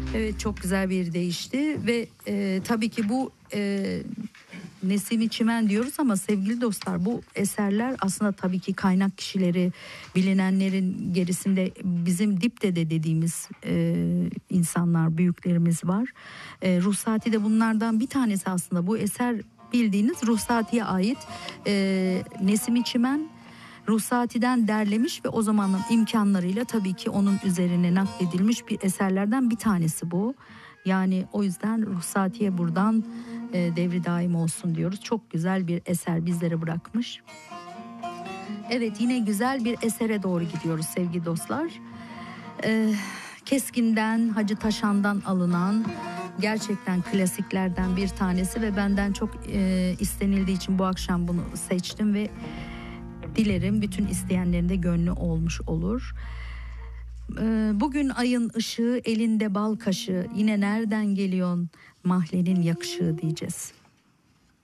Evet, çok güzel bir değişti ve tabii ki bu Nesimi Çimen diyoruz ama sevgili dostlar, bu eserler aslında tabii ki kaynak kişileri, bilinenlerin gerisinde bizim dipdede dediğimiz insanlar, büyüklerimiz var. Ruhsati de bunlardan bir tanesi aslında. Bu eser bildiğiniz Ruhsati'ye ait. Nesimi Çimen Ruhsati'den derlemiş ve o zamanın imkanlarıyla tabii ki onun üzerine nakledilmiş bir eserlerden bir tanesi bu. Yani o yüzden Ruhsati'ye buradan devri daim olsun diyoruz. Çok güzel bir eser bizlere bırakmış. Evet, yine güzel bir esere doğru gidiyoruz sevgili dostlar. Keskin'den, Hacı Taşan'dan alınan gerçekten klasiklerden bir tanesi ve benden çok istenildiği için bu akşam bunu seçtim ve dilerim bütün isteyenlerin de gönlü olmuş olur. Bugün ayın ışığı elinde bal kaşığı, yine nereden geliyorsun mahlenin yakışığı diyeceğiz.